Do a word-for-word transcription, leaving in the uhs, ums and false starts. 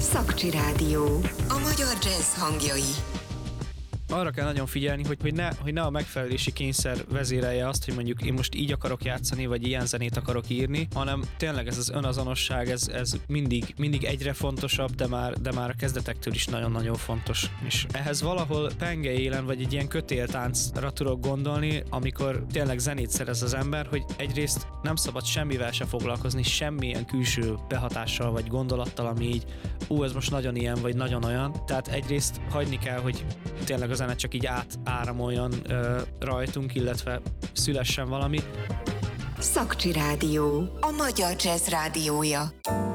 Szakcsi Rádió. A magyar jazz hangjai. Arra kell nagyon figyelni, hogy, hogy, ne, hogy ne a megfelelési kényszer vezérelje azt, hogy mondjuk én most így akarok játszani, vagy ilyen zenét akarok írni, hanem tényleg ez az önazonosság, ez, ez mindig, mindig egyre fontosabb, de már, de már a kezdetektől is nagyon-nagyon fontos. És ehhez valahol penge élen, vagy egy ilyen kötéltáncra tudok gondolni, amikor tényleg zenét szerez az ember, hogy egyrészt nem szabad semmivel se foglalkozni, semmilyen külső behatással, vagy gondolattal, ami így, ú, ez most nagyon ilyen, vagy nagyon olyan. Tehát egyrészt hagyni kell, hogy tényleg a zene csak így átáramoljon ö, rajtunk, illetve szülessen valami. Szakcsi Rádió. A magyar jazz rádiója.